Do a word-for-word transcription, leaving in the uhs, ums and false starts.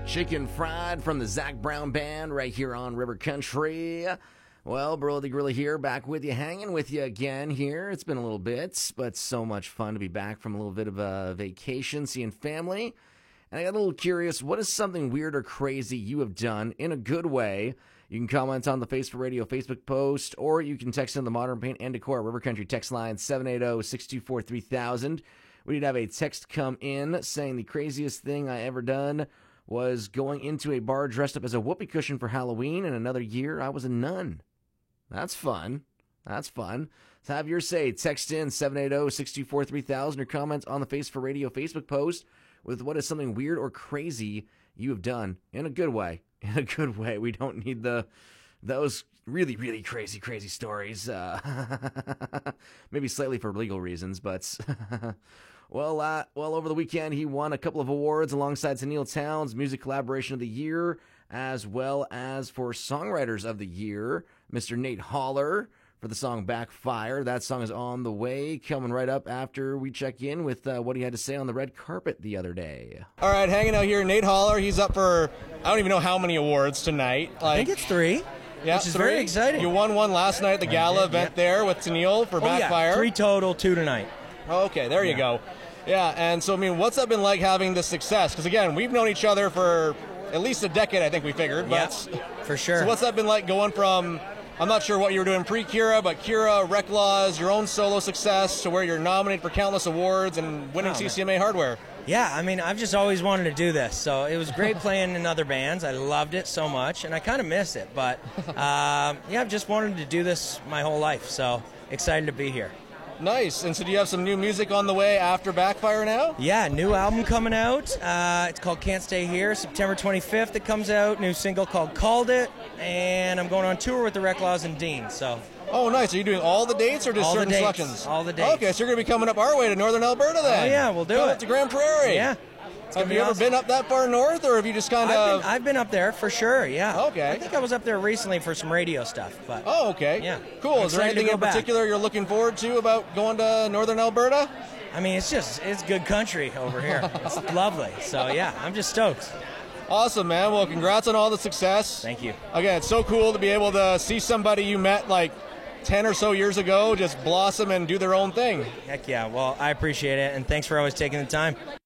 Chicken Fried from the Zac Brown Band right here on River Country. Well, Brody Gorilla here, back with you, hanging with you again here. It's been a little bit, but so much fun to be back from a little bit of a vacation, seeing family. And I got a little curious, what is something weird or crazy you have done in a good way? You can comment on the Face for Radio Facebook post, or you can text in the Modern Paint and Decor River Country text line seven eight zero, six two four, three thousand. We did have a text come in saying the craziest thing I ever done was going into a bar dressed up as a whoopee cushion for Halloween, and another year I was a nun. That's fun. That's fun. So have your say. Text in seven eight zero, six two four, three thousand or comment on the Face for Radio Facebook post with what is something weird or crazy you have done in a good way. In a good way. We don't need the those really, really crazy, crazy stories. Uh, maybe slightly for legal reasons, but... Well, uh, well, over the weekend, he won a couple of awards alongside Tennille Townes, Music Collaboration of the Year, as well as for Songwriters of the Year, Mister Nate Haller for the song Backfire. That song is on the way, coming right up after we check in with uh, what he had to say on the red carpet the other day. All right, hanging out here, Nate Haller. He's up for, I don't even know how many awards tonight. Like, I think it's three. Yeah, which is three. very exciting. You won one last night at the gala did, event yeah. there with Tennille for oh, Backfire. Yeah, three total, two tonight. Okay, there you Yeah. go. Yeah, and so, I mean, what's that been like having this success? Because, again, we've known each other for at least a decade, I think we figured. But, Yeah, for sure. So what's that been like going from, I'm not sure what you were doing pre-Kira, but Kira, Rec Laws, your own solo success, to where you're nominated for countless awards and winning Oh, C C M A hardware? Yeah, I mean, I've just always wanted to do this, so it was great playing in other bands. I loved it so much, and I kind of miss it. But, um, yeah, I've just wanted to do this my whole life, so excited to be here. Nice. And so do you have some new music on the way after Backfire now? Yeah, new album coming out. Uh, it's called Can't Stay Here. September twenty-fifth it comes out. New single called Called It. And I'm going on tour with the Rec Laws and Dean. So. Oh, nice. Are you doing all the dates or just All the certain dates. selections? All the dates. Okay, so you're going to be coming up our way to northern Alberta then. Oh, yeah, we'll do Coming it. up to Grand Prairie. Yeah. Have be you ever awesome. been up that far north, or have you just kind I've of... been, I've been up there for sure, yeah. Okay. I think I was up there recently for some radio stuff. But Oh, okay. Yeah. Cool. I'm Is there excited to anything go in back. particular you're looking forward to about going to northern Alberta? I mean, it's just, it's good country over here. It's lovely. So, yeah, I'm just stoked. Awesome, man. Well, congrats on all the success. Thank you. Again, it's so cool to be able to see somebody you met like ten or so years ago just blossom and do their own thing. Heck yeah. Well, I appreciate it, and thanks for always taking the time.